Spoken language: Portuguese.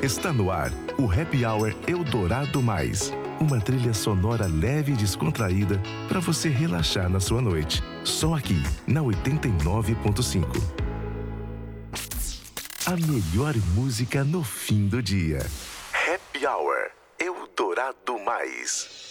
Está no ar o Happy Hour Eldorado Mais. Uma trilha sonora leve e descontraída para você relaxar na sua noite. Só aqui, na 89.5. A melhor música no fim do dia. Happy Hour Eldorado Mais.